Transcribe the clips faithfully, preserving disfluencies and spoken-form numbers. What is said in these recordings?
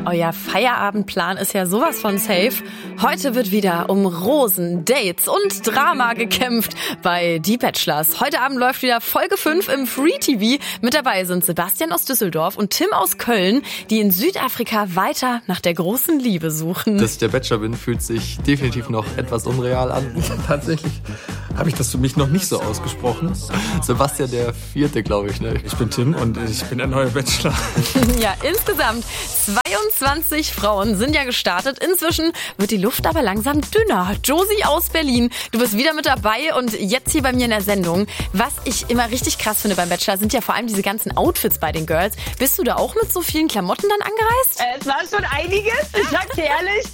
Euer Feierabendplan ist ja sowas von safe. Heute wird wieder um Rosen, Dates und Drama gekämpft bei Die Bachelors. Heute Abend läuft wieder Folge fünf im Free T V. Mit dabei sind Sebastian aus Düsseldorf und Tim aus Köln, die in Südafrika weiter nach der großen Liebe suchen. Dass ich der Bachelor bin, fühlt sich definitiv noch etwas unreal an. Tatsächlich habe ich das für mich noch nicht so ausgesprochen. Sebastian der Vierte, glaube ich. Ne? Ich bin Tim und ich bin der neue Bachelor. Ja, insgesamt zweiundzwanzig Frauen sind ja gestartet. Inzwischen wird die Luft aber langsam dünner. Josie aus Berlin, du bist wieder mit dabei und jetzt hier bei mir in der Sendung. Was ich immer richtig krass finde beim Bachelor, sind ja vor allem diese ganzen Outfits bei den Girls. Bist du da auch mit so vielen Klamotten dann angereist? Äh, es war schon einiges, ich sag's dir ehrlich.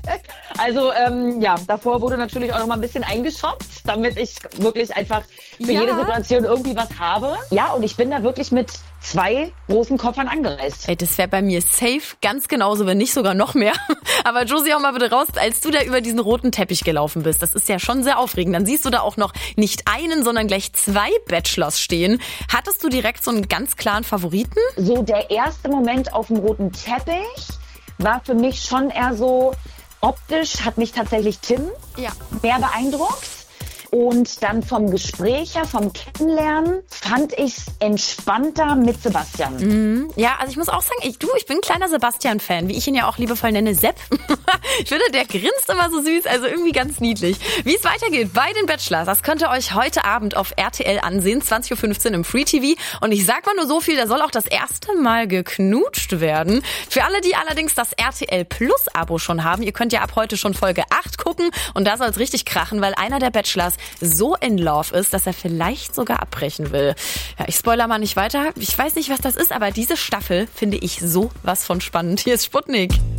Also ähm, ja, davor wurde natürlich auch noch mal ein bisschen eingeshoppt, damit ich wirklich einfach für Ja. jede Situation irgendwie was habe. Ja, und ich bin da wirklich mit zwei großen Koffern angereist. Ey, das wäre bei mir safe ganz genauso, wenn nicht sogar noch mehr. Aber Josie, auch mal bitte raus, als du da über diesen roten Teppich gelaufen bist. Das ist ja schon sehr aufregend. Dann siehst du da auch noch nicht einen, sondern gleich zwei Bachelors stehen. Hattest du direkt so einen ganz klaren Favoriten? So der erste Moment auf dem roten Teppich war für mich schon eher so, optisch hat mich tatsächlich Tim Ja. mehr beeindruckt. Und dann vom Gespräch her, vom Kennenlernen, fand ich es entspannter mit Sebastian. Ja, also ich muss auch sagen, ich, du, ich bin ein kleiner Sebastian-Fan, wie ich ihn ja auch liebevoll nenne, Sepp. Ich finde, der grinst immer so süß, also irgendwie ganz niedlich. Wie es weitergeht bei den Bachelors, das könnt ihr euch heute Abend auf R T L ansehen, zwanzig Uhr fünfzehn im Free T V. Und ich sag mal nur so viel, da soll auch das erste Mal geknutscht werden. Für alle, die allerdings das R T L Plus Abo schon haben, ihr könnt ja ab heute schon Folge acht gucken und da soll es richtig krachen, weil einer der Bachelors so in love ist, dass er vielleicht sogar abbrechen will. Ja, ich spoiler mal nicht weiter. Ich weiß nicht, was das ist, aber diese Staffel finde ich sowas von spannend. Hier ist Sputnik.